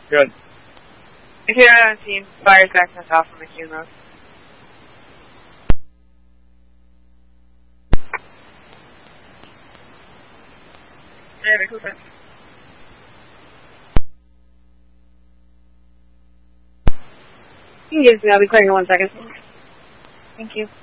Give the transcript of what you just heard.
Good. If you're not on scene, fire access off from McCune Road. Yeah, Vancouver. You can give it to me. I'll be clearing in 1 second. Thank you.